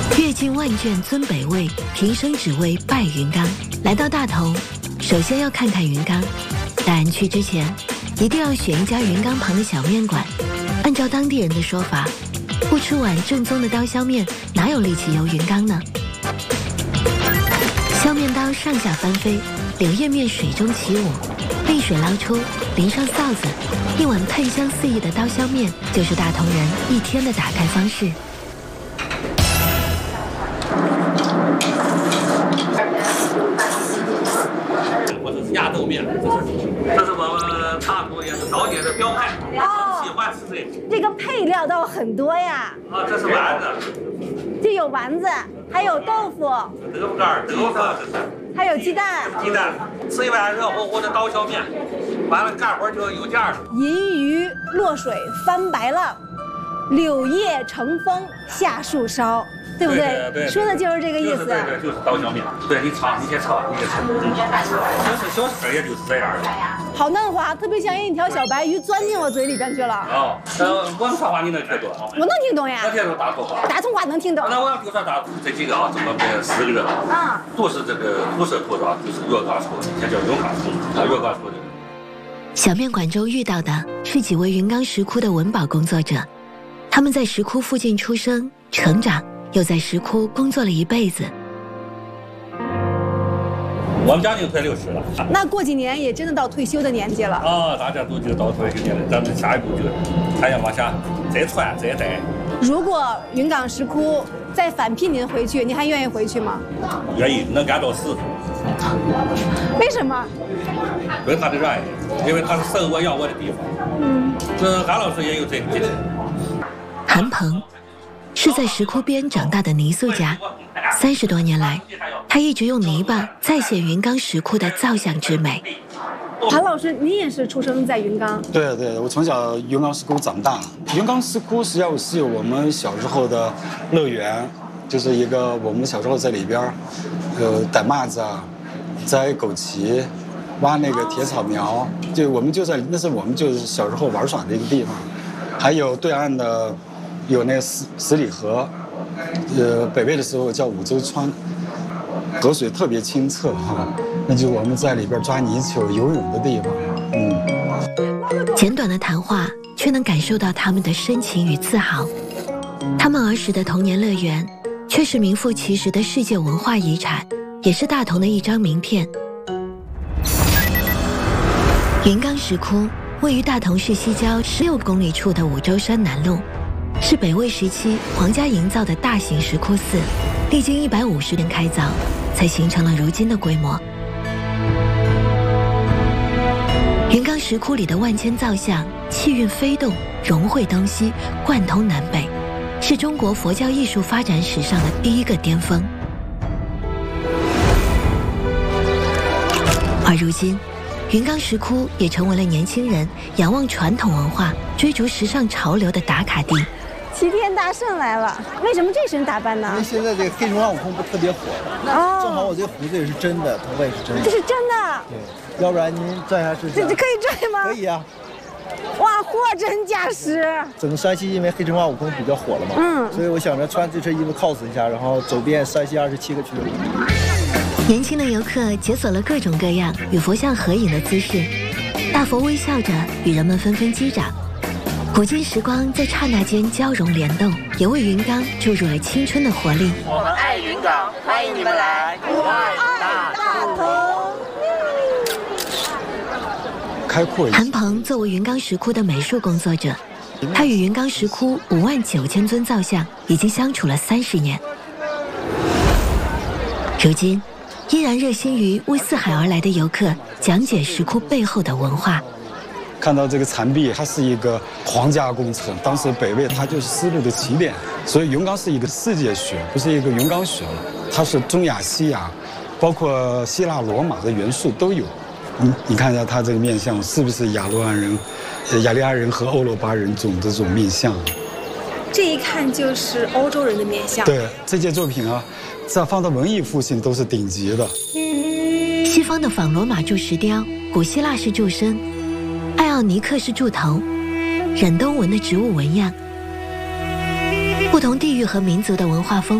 阅尽万卷尊北魏，平生只为拜云冈。来到大同，首先要看看云冈，但去之前一定要选一家云冈旁的小面馆。按照当地人的说法，不吃碗正宗的刀削面，哪有力气游云冈呢？削面刀上下翻飞，柳叶面水中起舞，沥水捞出，淋上臊子，一碗喷香四溢的刀削面，就是大同人一天的打开方式。 我这是压豆面，这是我们大同也是早点的标配，喜欢吃这个。 这个配料倒很多呀。 啊，这是丸子， 这有丸子，还有豆腐， 豆腐干、豆腐这是， 还有鸡蛋。 鸡蛋，吃一碗热乎乎的刀削面，完了干活就有劲儿了。 银鱼落水翻白浪，柳叶乘风下树梢，对不对？ 对， 说的就是这个意思。 对，就是刀削面。对你尝，你先吃吧，你先吃。小吃也就是这样的。 好嫩滑，特别像一条小白鱼钻进我嘴里边去了。 哦，我们说话你能听懂？ 我能听懂呀。 我听懂大同话。 大同话能听懂。 那我要比如说大同这几个啊，这么10个啊，都是这个土色土的，就是月冈出的，也叫云冈出的，月冈出的。 小面馆中遇到的是几位云冈石窟的文保工作者，他们在石窟附近出生、成长，又在石窟工作了一辈子。 我们将近快60了， 那过几年也真的到退休的年纪了啊！大家都就到退休年了，咱们下一步就还要往下再传再带。 如果云冈石窟再返聘您回去，您还愿意回去吗？ 愿意，能干到死。 为什么？ 对他的热爱，因为他是生我养我的地方。这韩老师也有这个精神。 韩鹏是在石窟边长大的泥塑家，30多年来，他一直用泥巴再现云冈石窟的造像之美。 韩老师，您也是出生在云冈？ 对，我从小云冈石窟长大。云冈石窟实际上是我们小时候的乐园，就是一个我们小时候在里边，逮蚂蚱啊，摘枸杞，挖那个铁草苗，那是我们就是小时候玩耍的一个地方。还有对岸的有那个十里河，北魏的时候叫五洲川，河水特别清澈哈，那就是我们在里边抓泥鳅、游泳的地方。 简短的谈话，却能感受到他们的深情与自豪。他们儿时的童年乐园，却是名副其实的世界文化遗产，也是大同的一张名片。云冈石窟位于大同市西郊16公里处的五洲山南麓，是北魏时期皇家营造的大型石窟寺，历经150年开凿，才形成了如今的规模。云冈石窟里的万千造像，气韵飞动，融汇东西，贯通南北，是中国佛教艺术发展史上的第一个巅峰。而如今，云冈石窟也成为了年轻人仰望传统文化、追逐时尚潮流的打卡地。 齐天大圣来了，为什么这身打扮呢？ 因为现在这个黑神话悟空不特别火，正好我这胡子也是真的，头发也是真的。 这是真的？ 对，要不然您转一下试试。 这可以转吗？ 可以啊。 哇，货真价实。 整个山西因为黑神话悟空比较火了嘛，所以我想着穿这身衣服 cos 一下，然后走遍山西27个区。 年轻的游客解锁了各种各样与佛像合影的姿势，大佛微笑着与人们纷纷击掌，古今时光在刹那间交融联动，也为云冈注入了青春的活力。 我们爱云冈，欢迎你们来，我爱大同。 开阔。 韩鹏作为云冈石窟的美术工作者，他与云冈石窟59000尊造像已经相处了30年，如今依然热心于为四海而来的游客讲解石窟背后的文化。 看到这个残壁，它是一个皇家工程，当时北魏它就是丝路的起点，所以云冈是一个世界学，不是一个云冈学了，它是中亚、西亚，包括希腊、罗马的元素都有。你看一下它这个面相，是不是雅利安人和欧罗巴人种的这种面相？ 这一看就是欧洲人的面相。 对，这件作品啊，在放到文艺复兴都是顶级的。 西方的仿罗马铸石雕，古希腊式铸身，爱奥尼克式铸头，忍冬纹的植物纹样，不同地域和民族的文化风